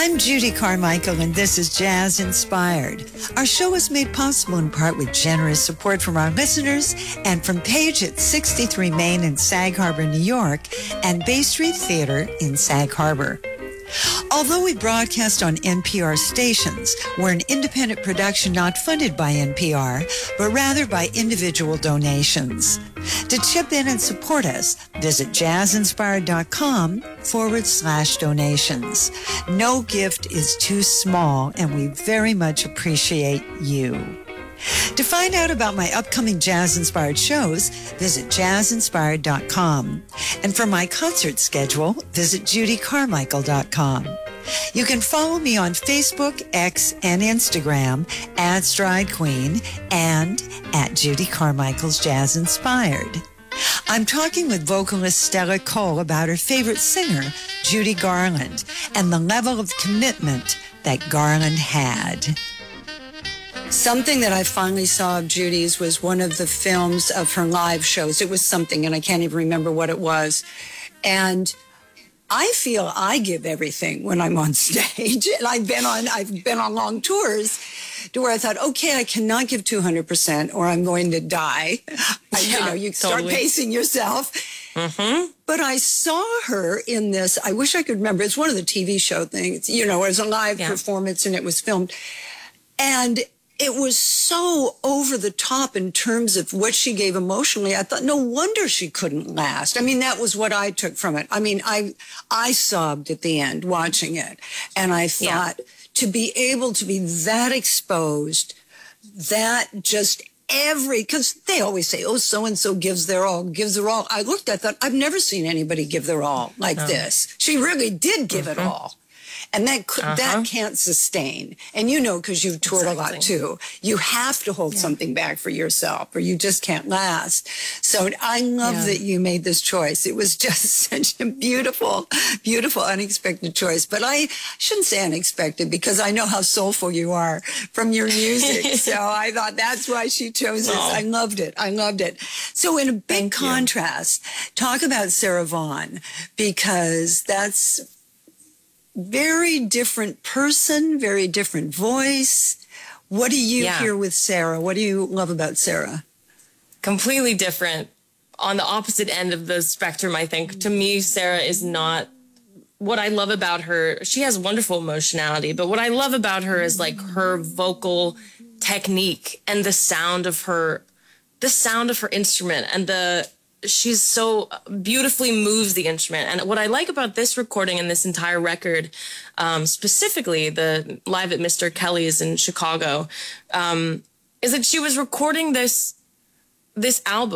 I'm Judy Carmichael, and this is Jazz Inspired. Our show is made possible in part with generous support from our listeners and from Page at 63 Main in Sag Harbor, New York, and Bay Street Theater in Sag Harbor. Although we broadcast on NPR stations, we're an independent production not funded by NPR, but rather by individual donations. To chip in and support us, visit jazzinspired.com/donations. No gift is too small, and we very much appreciate you. To find out about my upcoming jazz-inspired shows, visit jazzinspired.com. And for my concert schedule, visit judycarmichael.com. You can follow me on Facebook, X, and Instagram at Stride Queen and at Judy Carmichael's Jazz Inspired. I'm talking with vocalist Stella Cole about her favorite singer, Judy Garland, and the level of commitment that Garland had. Something that I finally saw of Judy's was one of the films of her live shows. It was something, and I can't even remember what it was. And I feel I give everything when I'm on stage. And I've been on long tours to where I thought, okay, I cannot give 200% or I'm going to die. You start pacing yourself. Mm-hmm. But I saw her in this, I wish I could remember, it's one of the TV show things, it was a live performance and it was filmed. And it was so over the top in terms of what she gave emotionally. I thought, no wonder she couldn't last. I mean, that was what I took from it. I mean, I sobbed at the end watching it. And I thought to be able to be that exposed, that just because they always say, oh, so-and-so gives their all. I looked, I thought, I've never seen anybody give their all like this. She really did give it all. And that can't sustain. And because you've toured a lot too, you have to hold something back for yourself or you just can't last. So I love that you made this choice. It was just such a beautiful, beautiful, unexpected choice. But I shouldn't say unexpected because I know how soulful you are from your music. So I thought that's why she chose this. I loved it. So in a big contrast, talk about Sarah Vaughan, because that's very different person, very different voice. What do you hear with Sarah? What do you love about Sarah? Completely different. On the opposite end of the spectrum, I think. To me, Sarah is not... What I love about her, she has wonderful emotionality, but what I love about her is like her vocal technique and the sound of her instrument and she's so beautifully moves the instrument. And what I like about this recording and this entire record, specifically the live at Mr. Kelly's in Chicago, is that she was recording this album